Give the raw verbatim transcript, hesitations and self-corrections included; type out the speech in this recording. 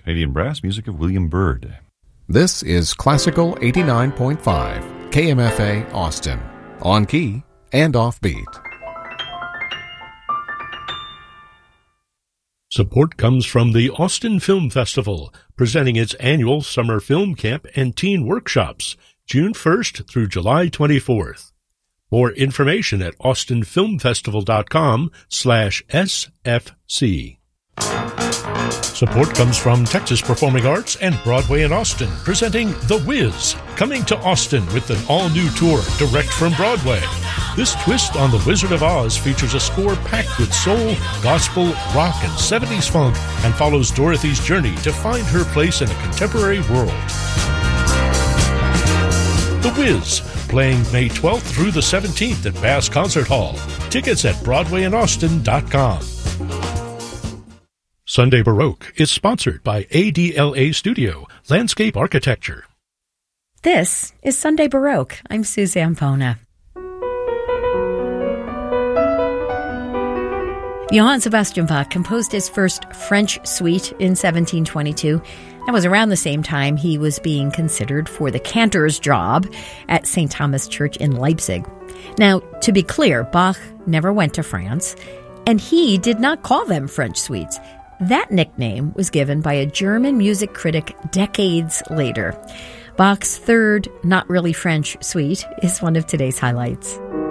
Canadian brass music of William Byrd. This is Classical eighty-nine point five, K M F A Austin, on key and offbeat. Support comes from the Austin Film Festival, presenting its annual summer film camp and teen workshops, June first through July twenty-fourth. More information at austinfilmfestival.com slash SFC. Support comes from Texas Performing Arts and Broadway in Austin, presenting The Wiz, coming to Austin with an all-new tour direct from Broadway. This twist on The Wizard of Oz features a score packed with soul, gospel, rock, and seventies funk, and follows Dorothy's journey to find her place in a contemporary world. The Wiz, playing May twelfth through the seventeenth at Bass Concert Hall. Tickets at broadway in austin dot com. Sunday Baroque is sponsored by A D L A Studio, Landscape Architecture. This is Sunday Baroque. I'm Suzanne Bona. Johann Sebastian Bach composed his first French suite in seventeen twenty-two. That was around the same time he was being considered for the cantor's job at Saint Thomas Church in Leipzig. Now, to be clear, Bach never went to France, and he did not call them French suites. That nickname was given by a German music critic decades later. Bach's third, not really French suite is one of today's highlights.